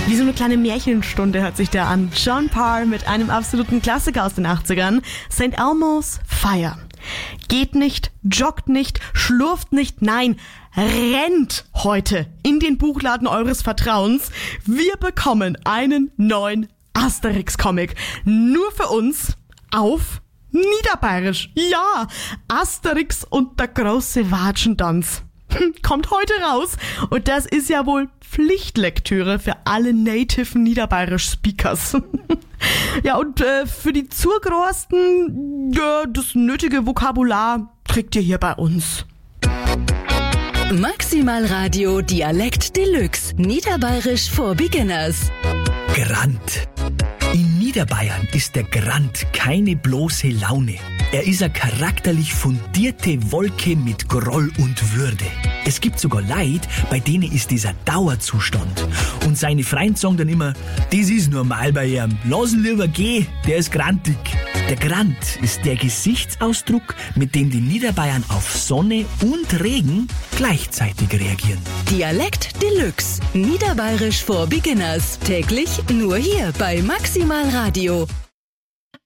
Wie so eine kleine Märchenstunde hört sich der an. Sean Paul mit einem absoluten Klassiker aus den 80ern. St. Elmo's Fire. Geht nicht, joggt nicht, schlurft nicht, nein, rennt heute in den Buchladen eures Vertrauens. Wir bekommen einen neuen Asterix-Comic. Nur für uns auf Niederbayerisch. Ja, Asterix und der große Watschentanz. Kommt heute raus und das ist ja wohl Pflichtlektüre für alle native Niederbayerisch-Speakers. Ja, und für die Zugrosten, das nötige Vokabular kriegt ihr hier bei uns. Maximal Radio Dialekt Deluxe. Niederbayerisch for Beginners. Grant. In Niederbayern ist der Grant keine bloße Laune. Er ist eine charakterlich fundierte Wolke mit Groll und Würde. Es gibt sogar Leute, bei denen ist dieser Dauerzustand. Und seine Freunde sagen dann immer, das ist normal bei ihm. Lass ihn lieber gehen, der ist grantig. Der Grant ist der Gesichtsausdruck, mit dem die Niederbayern auf Sonne und Regen gleichzeitig reagieren. Dialekt Deluxe. Niederbayerisch for Beginners. Täglich nur hier bei Maximal Radio.